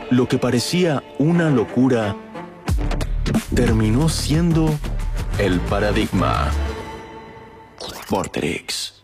Lo que parecía una locura terminó siendo el paradigma. Vorterix.